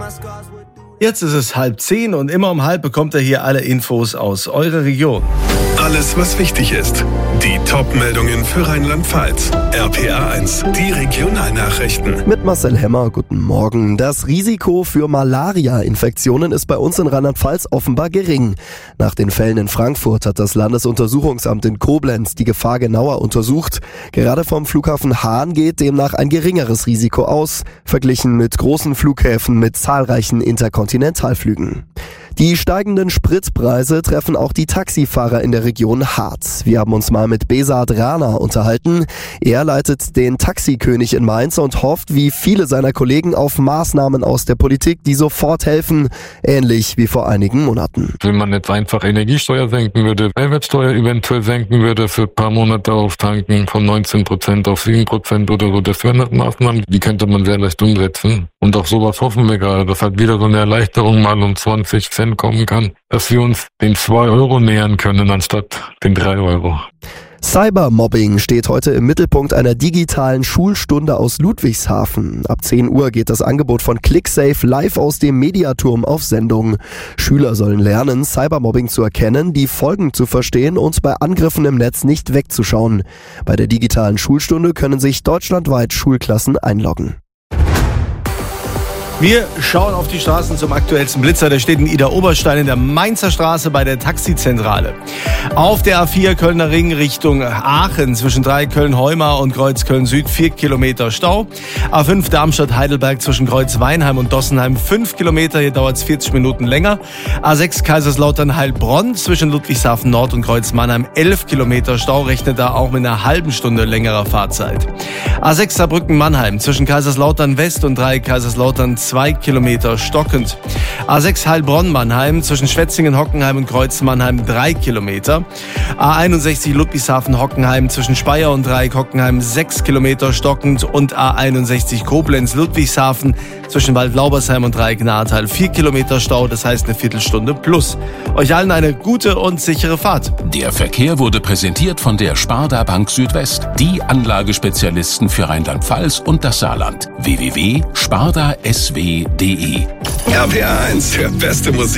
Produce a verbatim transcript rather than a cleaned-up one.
Jetzt ist es halb zehn und immer um halb bekommt ihr hier alle Infos aus eurer Region. Alles, was wichtig ist. Die Top-Meldungen für Rheinland-Pfalz. R P A eins, die Regionalnachrichten. Mit Marcel Hemmer, guten Morgen. Das Risiko für Malaria-Infektionen ist bei uns in Rheinland-Pfalz offenbar gering. Nach den Fällen in Frankfurt hat das Landesuntersuchungsamt in Koblenz die Gefahr genauer untersucht. Gerade vom Flughafen Hahn geht demnach ein geringeres Risiko aus, verglichen mit großen Flughäfen mit zahlreichen Interkontinentalflügen. Die steigenden Spritpreise treffen auch die Taxifahrer in der Region hart. Wir haben uns mal mit Besat Rana unterhalten. Er leitet den Taxikönig in Mainz und hofft, wie viele seiner Kollegen, auf Maßnahmen aus der Politik, die sofort helfen, ähnlich wie vor einigen Monaten. Wenn man jetzt einfach Energiesteuer senken würde, Mehrwertsteuer eventuell senken würde, für ein paar Monate auftanken von neunzehn Prozent auf sieben Prozent oder so, das wären Maßnahmen, die könnte man sehr leicht umsetzen. Und auch sowas hoffen wir gerade, dass halt wieder so eine Erleichterung mal um zwanzig Cent kommen kann, dass wir uns den zwei Euro nähern können anstatt den drei Euro. Cybermobbing steht heute im Mittelpunkt einer digitalen Schulstunde aus Ludwigshafen. Ab zehn Uhr geht das Angebot von ClickSafe live aus dem Mediaturm auf Sendung. Schüler sollen lernen, Cybermobbing zu erkennen, die Folgen zu verstehen und bei Angriffen im Netz nicht wegzuschauen. Bei der digitalen Schulstunde können sich deutschlandweit Schulklassen einloggen. Wir schauen auf die Straßen zum aktuellsten Blitzer. Der steht in Idar-Oberstein in der Mainzer Straße bei der Taxizentrale. Auf der A vier Kölner Ring Richtung Aachen zwischen drei Köln-Heumar und Kreuz Köln-Süd vier Kilometer Stau. A fünf Darmstadt-Heidelberg zwischen Kreuz Weinheim und Dossenheim fünf Kilometer. Hier dauert es vierzig Minuten länger. A sechs Kaiserslautern-Heilbronn zwischen Ludwigshafen Nord und Kreuz Mannheim elf Kilometer Stau. Rechnet da auch mit einer halben Stunde längerer Fahrzeit. A sechs Saarbrücken-Mannheim zwischen Kaiserslautern West und drei Kaiserslautern zwei Kilometer stockend. A sechs Heilbronn-Mannheim zwischen Schwetzingen-Hockenheim und Kreuz Mannheim drei Kilometer. A einundsechzig Ludwigshafen-Hockenheim zwischen Speyer und Dreieck Hockenheim sechs Kilometer stockend und A einundsechzig Koblenz-Ludwigshafen zwischen Waldlaubersheim und Dreieck Nahrtal vier Kilometer Stau, das heißt eine Viertelstunde plus. Euch allen eine gute und sichere Fahrt. Der Verkehr wurde präsentiert von der Sparda Bank Südwest, die Anlagespezialisten für Rheinland-Pfalz und das Saarland. w w w punkt sparda s w punkt d e R P A eins, der beste Musik.